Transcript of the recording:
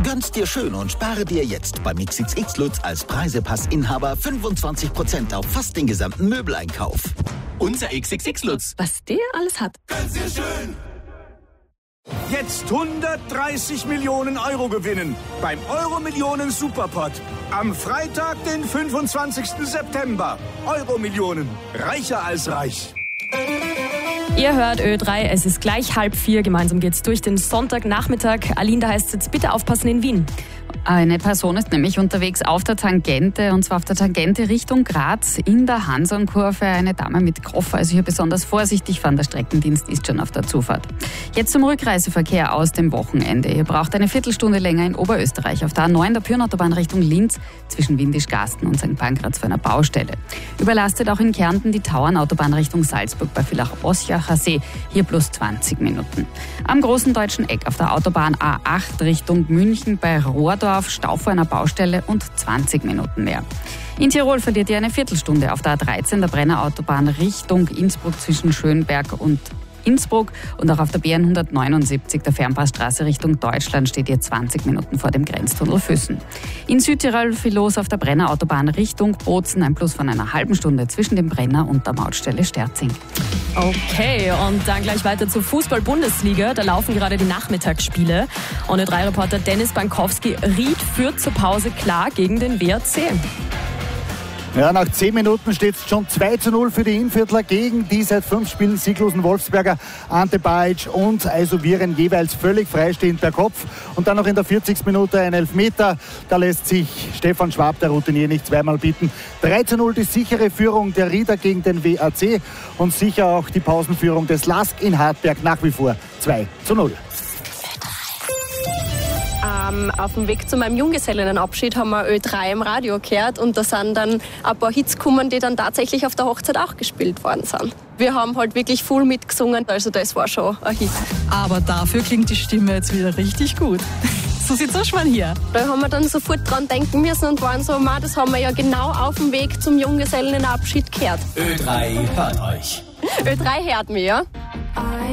Gönn's dir schön und spare dir jetzt beim XXX Lutz als Preisepass-Inhaber 25% auf fast den gesamten Möbeleinkauf. Unser XXX Lutz. Was der alles hat. Gönn's dir schön. Jetzt 130 Millionen Euro gewinnen beim Euro-Millionen Superpot. Am Freitag, den 25. September. Euro-Millionen. Reicher als reich. Ihr hört Ö3, es ist gleich 3:30. Gemeinsam geht's durch den Sonntagnachmittag. Aline, da heißt es jetzt bitte aufpassen in Wien. Eine Person ist nämlich unterwegs auf der Tangente, und zwar auf der Tangente Richtung Graz in der Hansonkurve. Eine Dame mit Koffer, also hier besonders vorsichtig fahren. Der Streckendienst ist schon auf der Zufahrt. Jetzt zum Rückreiseverkehr aus dem Wochenende. Ihr braucht eine Viertelstunde länger in Oberösterreich auf der A9 der Pyrnautobahn Richtung Linz zwischen Windisch-Garsten und St. Pankraz für eine Baustelle. Überlastet auch in Kärnten die Tauernautobahn Richtung Salzburg bei Villach-Osjacher See. Hier plus 20 Minuten. Am Großen Deutschen Eck auf der Autobahn A8 Richtung München bei Rohrdorf Stau vor einer Baustelle und 20 Minuten mehr. In Tirol verliert ihr eine Viertelstunde auf der A13 der Brenner Autobahn Richtung Innsbruck zwischen Schönberg und Innsbruck, und auch auf der BN 179 der Fernpassstraße Richtung Deutschland steht ihr 20 Minuten vor dem Grenztunnel Füssen. In Südtirol viel los auf der Brenner Autobahn Richtung Bozen, ein Plus von einer halben Stunde zwischen dem Brenner und der Mautstelle Sterzing. Okay, und dann gleich weiter zur Fußball-Bundesliga. Da laufen gerade die Nachmittagsspiele. Und Ö3-Reporter Dennis Bankowski, Ried führt zur Pause klar gegen den WRC. Ja, nach 10 Minuten steht es schon 2:0 für die Innviertler gegen die seit 5 Spielen sieglosen Wolfsberger. Ante Bajic und Aiso Viren jeweils völlig freistehend per Kopf. Und dann noch in der 40. Minute ein Elfmeter. Da lässt sich Stefan Schwab, der Routinier, nicht zweimal bieten. 3:0 die sichere Führung der Rieder gegen den WAC und sicher auch die Pausenführung des LASK in Hartberg nach wie vor 2:0. Auf dem Weg zu meinem Junggesellinnenabschied haben wir Ö3 im Radio gehört, und da sind dann ein paar Hits gekommen, die dann tatsächlich auf der Hochzeit auch gespielt worden sind. Wir haben halt wirklich voll mitgesungen, also das war schon ein Hit. Aber dafür klingt die Stimme jetzt wieder richtig gut. Susi Zuschmann hier. Da haben wir dann sofort dran denken müssen und waren so, das haben wir ja genau auf dem Weg zum Junggesellinnenabschied gehört. Ö3 hört euch. Ö3 hört mich, ja.